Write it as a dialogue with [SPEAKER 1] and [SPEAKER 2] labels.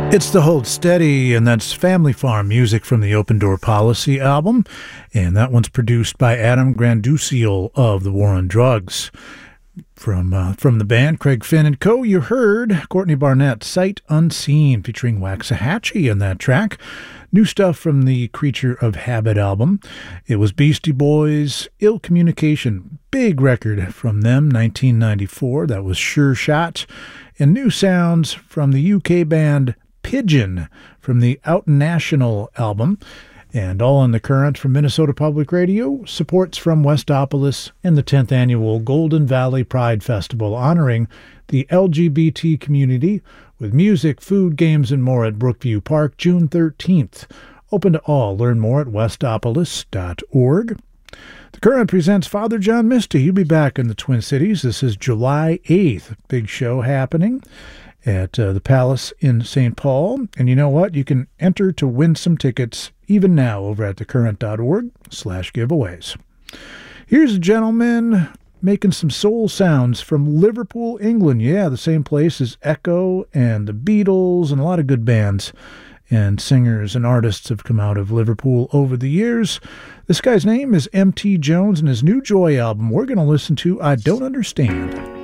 [SPEAKER 1] It's the Hold Steady, and that's Family Farm music from the Open Door Policy album, and that one's produced by Adam Granduciel of the War on Drugs. From the band, Craig Finn and Co., you heard Courtney Barnett, Sight Unseen, featuring Waxahachie in that track. New stuff from the Creature of Habit album. It was Beastie Boys, Ill Communication, big record from them, 1994. That was Sure Shot. And new sounds from the UK band Pigeon from the Out National album. And all on the current from Minnesota Public Radio, supports from Westopolis and the 10th annual Golden Valley Pride Festival, honoring the LGBT community with music, food, games, and more at Brookview Park, June 13th. Open to all. Learn more at westopolis.org. The Current presents Father John Misty. He'll be back in the Twin Cities. This is July 8th. Big show happening at the Palace in St. Paul. And you know what? You can enter to win some tickets even now over at thecurrent.org/giveaways. Here's a gentleman making some soul sounds from Liverpool, England. Yeah, the same place as Echo and the Beatles and a lot of good bands and singers and artists have come out of Liverpool over the years. This guy's name is M.T. Jones, and his new Joy album we're going to listen to, I Don't Understand.